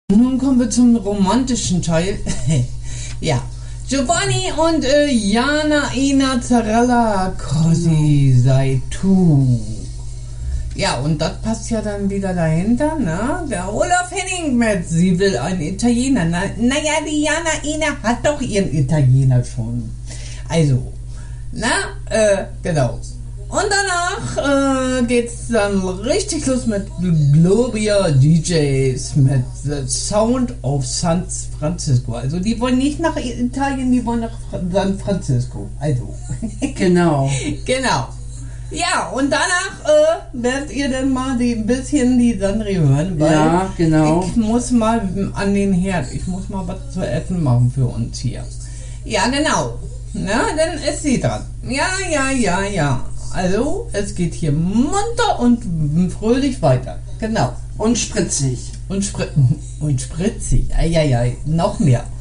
Nun kommen wir zum romantischen Teil. Ja, Giovanni und Jana Ina Zarella Così sei tu. Ja, und das passt ja dann wieder dahinter, ne? Der Olaf Henning mit sie will einen Italiener. Naja, die Jana Ina hat doch ihren Italiener schon. Also, genau. Und danach geht's dann richtig los mit Gloria DJs mit The Sound of San Francisco. Also die wollen nicht nach Italien, die wollen nach San Francisco. Also. Genau. Genau. Ja, und danach werdet ihr dann mal ein bisschen die Sandri hören, weil ja, genau. ich muss mal an den Herd, ich muss mal was zu essen machen für uns hier. Ja, genau. Na, dann ist sie dran. Ja. Also, es geht hier munter und fröhlich weiter. Genau. Und spritzig. Und spritzig. Eieiei, noch mehr.